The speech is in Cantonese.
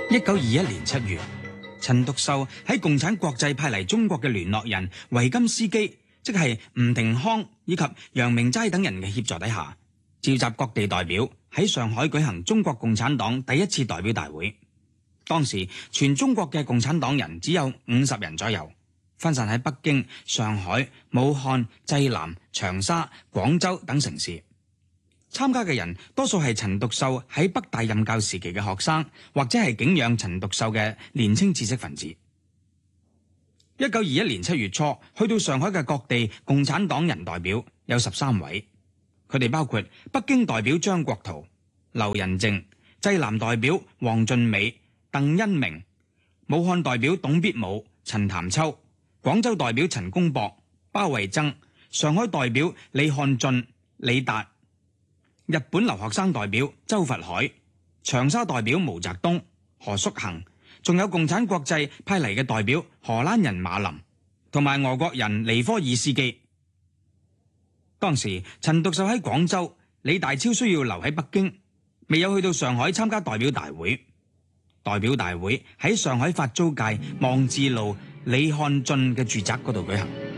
1921年7月，陳獨秀喺共產國際派嚟中國嘅聯絡人維金斯基，即係吳廷康以及楊明齋等人嘅協助底下，召集各地代表喺上海舉行中國共產黨第一次代表大會。當時全中國嘅共產黨人只有50人左右，分散喺北京、上海、武漢、濟南、長沙、廣州等城市。參加嘅人多數係陳獨秀喺北大任教時期嘅學生，或者係敬仰陳獨秀嘅年輕知識分子。1921年7月初，去到上海嘅各地共產黨人代表有13位，佢哋包括北京代表張國燾、劉仁靜，濟南代表黃俊美、鄧恩明，武漢代表董必武、陳潭秋，廣州代表陳公博、包惠僧，上海代表李漢俊、李達，日本留學生代表周佛海，長沙代表毛澤東、何叔衡，仲有共產國際派嚟嘅代表荷蘭人馬林同埋俄國人尼科爾斯基。當時陳獨秀喺廣州，李大釗需要留喺北京，未有去到上海參加代表大會。代表大會喺上海法租界望志路李漢俊嘅住宅嗰度舉行。